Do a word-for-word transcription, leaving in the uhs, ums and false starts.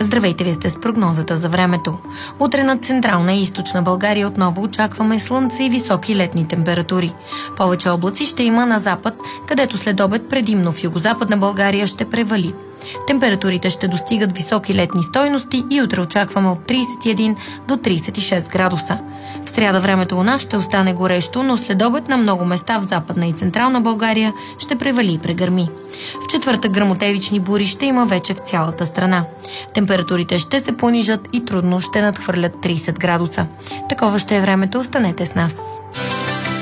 Здравейте, вие сте с прогнозата за времето. Утре над Централна и Източна България отново очакваме слънце и високи летни температури. Повече облаци ще има на запад, където след обед предимно в югозападна България ще превали. Температурите ще достигат високи летни стойности и утре очакваме от тридесет и един до тридесет и шест градуса. В сряда времето у нас ще остане горещо, но след обед на много места в Западна и Централна България ще превали и прегърми. В четвъртък гръмотевични бури ще има вече в цялата страна. Температурите ще се понижат и трудно ще надхвърлят тридесет градуса. Такова ще е времето, останете с нас.